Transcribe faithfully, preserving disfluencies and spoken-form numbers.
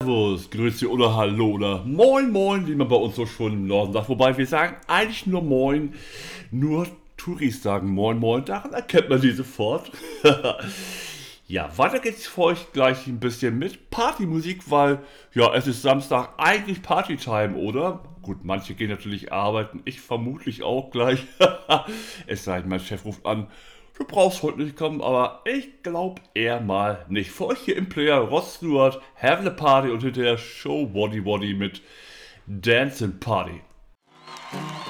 Servus, Grüße oder Hallo oder Moin Moin, wie man bei uns so schon im Norden sagt. Wobei wir sagen eigentlich nur Moin, nur Touris sagen Moin Moin, daran erkennt man die sofort. Ja, weiter geht's für euch gleich ein bisschen mit Partymusik, weil ja, es ist Samstag, eigentlich Partytime, oder? Gut, manche gehen natürlich arbeiten, ich vermutlich auch gleich. Es sei denn, mein Chef ruft an, du brauchst heute nicht kommen, aber ich glaube eher mal nicht. Für euch hier im Player Rod Stewart, Having a Party und hinterher Show Waddy Waddy mit Dancing Party.